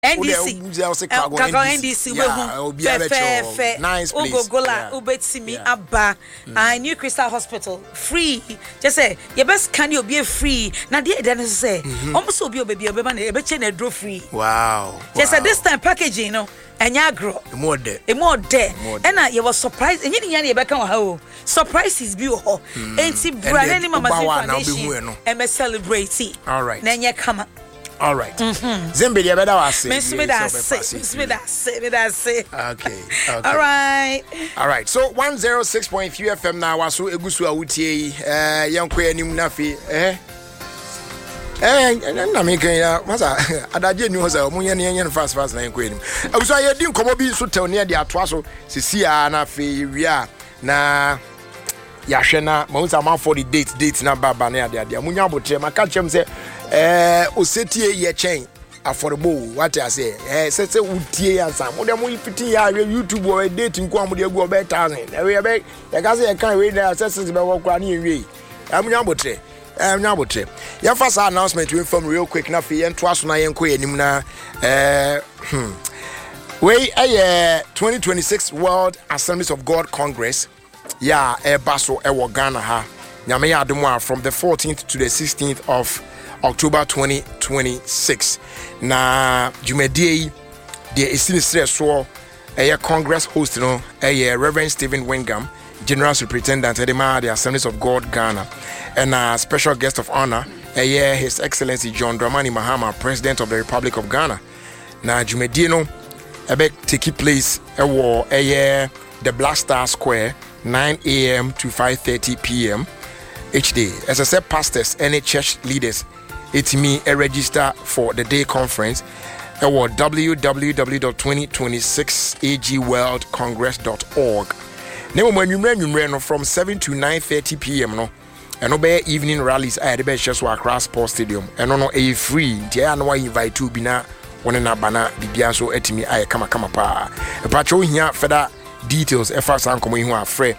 NDC nice place Ugogola ubetimi aba New Crystal Hospital free just say your best can you be free na dey dey say almost obi obeba na ebeche na draw free wow just say this time packaging no enya agro more there and you was surprised and you ebeka wa ha surprises bi ho enti brand any mama foundation and me celebrate all right na enya kama. All right. Zimbi dia beda wase. Me da say. Okay. All right. So 106.3 FM na waso egusu awutie yanko anim na fi na me kan ya masa adaje ni hoza omunye ne fast na yanko anim. Abuso aye di nkomo bi so tew ne de atoa so sisia na fi wia na ya hwe na ma unsa man for the date na baba na ade amunya botre maka chem se osetie ye chen affordable what I say say utie ansam mo dem ifiti ya YouTube or date nko amode agu obe 1000 e be ya ka say e kan we na access be wo kwa na ewie amunya botre ya first announcement we inform real quick na fi ento aso na yenko yanim na we 2026 World Assemblies of God Congress ya baso wo Ghana ha nyame ya adom from the 14th to the 16th of October 2026 na jumedie the isinisre so Congress host no Reverend Stephen Wingam, General Superintendent of the Assemblies of God Ghana, and special guest of honor His Excellency John Dramani Mahama, President of the Republic of Ghana. Na jumedie no take place the Black Star Square 9 a.m. to 5:30 p.m. each day. As I said, pastors and church leaders it's me a register for the day conference at www.2026agworldcongress.org. Now when you from 7 to 9:30 p.m. no and obey evening rallies at the best just across Sports Stadium and no a free dear no invite to bina one na bana bibia so etimi I kama pa a patrol here further details efforts and come in free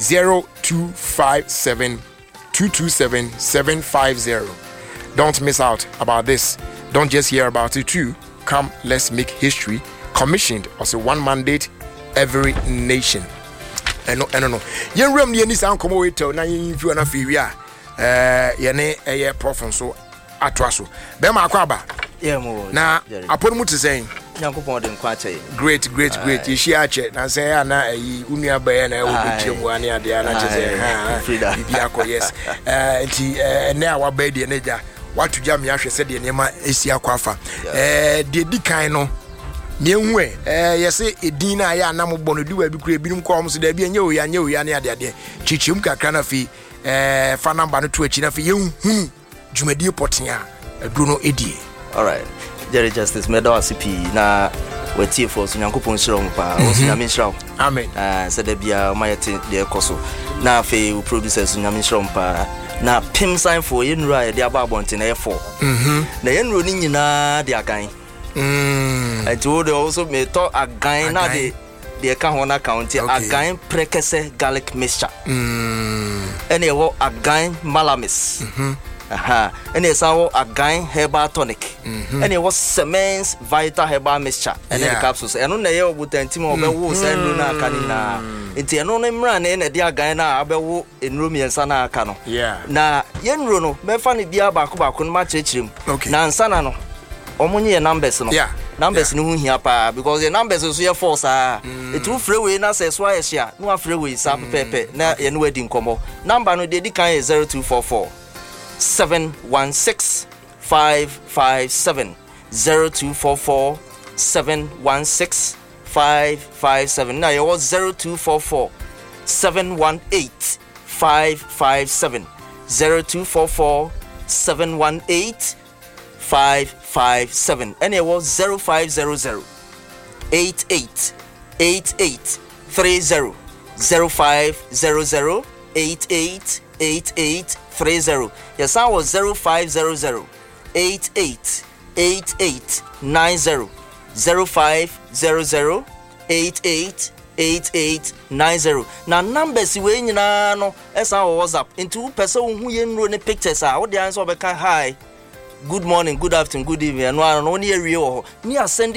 0257 227 750. Don't miss out about this. Don't just hear about it too. Come, let's make history. Commissioned as a one mandate every nation. No. Yen rem ni sound come away to na yin fi na fi wi a ye prof so atwaso. Be ma akwa mo. Na apon mu te sen. Nyankopon de nkwa che. Great. You share che na say na ayi unu abaye na e wo betwem ane ade na che say bibia ko yes. Enti na wa ba de na ja watu jam ya hwe se de nema esi akwafa de di kan no ne nwe yese edin na ya na mo bono diwa bi kura binum ko mo so da bi anye oya ne ade chichim kakra na fi fa number no to achi na fi yenhunu jumadi potia aduro no edie. All right, Jerry Justice medo asipi na wetie for so Nyankopon shiro pa o so nyame shiro amen se da bia ma yete de ekoso na fe o producers nyame shiro pa na pim sign for yenura ya de ababonte na e4 na yenuro ni nyina de agan and to the also me to agan na de ka ho na account agan prekese garlic mixture and e wo agan malamis and e sawo agan herbal tonic and e was Semens Vital Herbal Mixture and the capsules and on the year butantim obewo send na kanina enti eno no mra na e de agan na abewo enromi ensa na aka no na yenro no me fa ne bia baako no ma chechirim na ansa na no omunye numbers no numbers no hu hia pa because the numbers so ye force it through freeway na say so ahia no freeway sa pepe na ye no adi nkomo number no de di kan 0244 716 557 0244 716 557 now you was 0244 718 557 0244 718 557 and it was 0500 88 88 30 0500 88 88 30 yes I was 0500 88 88 90 0500 88 88 90 na numbers we nyina no esa WhatsApp into person hu ye nro ne pictures a wo de answer be kan hi good morning good afternoon good evening no no ne awie wo ni ascend